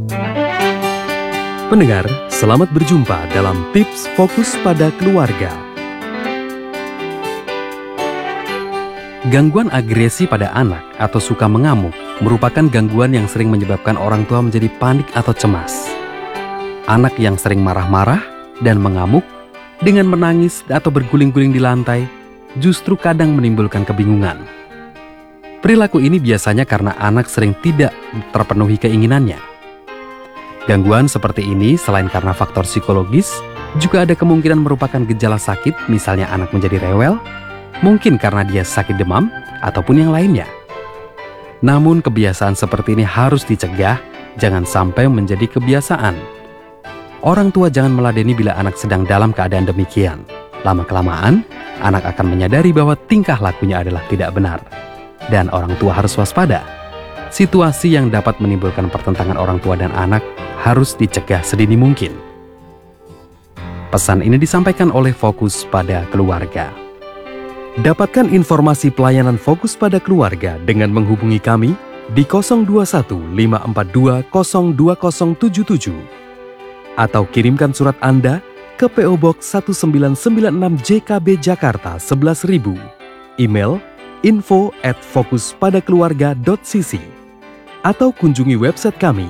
Pendengar, selamat berjumpa dalam Tips Fokus pada Keluarga. Gangguan agresi pada anak atau suka mengamuk merupakan gangguan yang sering menyebabkan orang tua menjadi panik atau cemas. Anak yang sering marah-marah dan mengamuk dengan menangis atau berguling-guling di lantai justru kadang menimbulkan kebingungan. Perilaku ini biasanya karena anak sering tidak terpenuhi keinginannya. Gangguan seperti ini selain karena faktor psikologis, juga ada kemungkinan merupakan gejala sakit, misalnya anak menjadi rewel, mungkin karena dia sakit demam, ataupun yang lainnya. Namun kebiasaan seperti ini harus dicegah, jangan sampai menjadi kebiasaan. Orang tua jangan meladeni bila anak sedang dalam keadaan demikian. Lama-kelamaan, anak akan menyadari bahwa tingkah lakunya adalah tidak benar. Dan orang tua harus waspada. Situasi yang dapat menimbulkan pertentangan orang tua dan anak harus dicegah sedini mungkin. Pesan ini disampaikan oleh Fokus pada Keluarga. Dapatkan informasi pelayanan Fokus pada Keluarga dengan menghubungi kami di 021 542 02077 atau kirimkan surat Anda ke PO Box 1996 JKB Jakarta 11.000, email info@fokuspadakeluarga.cc atau kunjungi website kami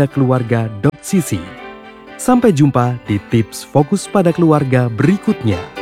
www.fokuspadakeluarga.cc. Sampai jumpa di Tips Fokus pada Keluarga berikutnya.